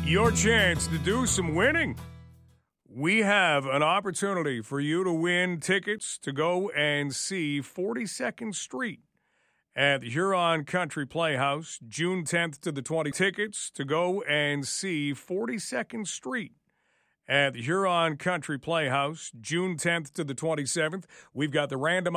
your chance to do some winning. We have an opportunity for you to win tickets to go and see 42nd Street at the Huron Country Playhouse, June 10th to the 20th. Tickets to go and see 42nd Street at the Huron Country Playhouse, June 10th to the 27th. We've got the random